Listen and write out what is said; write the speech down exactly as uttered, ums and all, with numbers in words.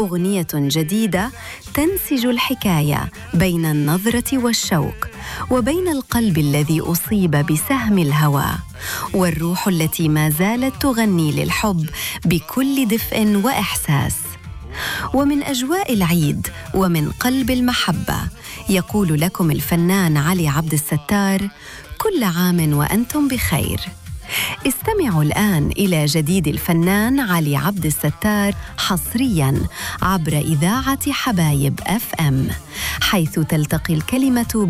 أغنية جديدة تنسج الحكاية بين النظرة والشوق، وبين القلب الذي أصيب بسهم الهوى، والروح التي ما زالت تغني للحب بكل دفء وإحساس. ومن أجواء العيد ومن قلب المحبة يقول لكم الفنان علي عبد الستار: كل عام وأنتم بخير. استمعوا الآن إلى جديد الفنان علي عبد الستار حصرياً عبر إذاعة حبايب أف أم، حيث تلتقي الكلمة